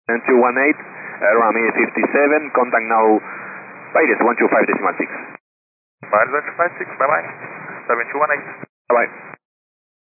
218, runway 57, contact now, radius 125.6. Radius 125.6, bye bye. 7218. Bye bye.